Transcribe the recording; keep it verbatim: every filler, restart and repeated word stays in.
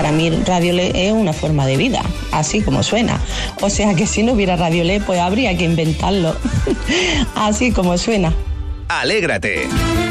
para mí Radio L E es una forma de vida, así como suena. O sea que si no hubiera Radio L E, pues habría que inventarlo, así como suena. Alégrate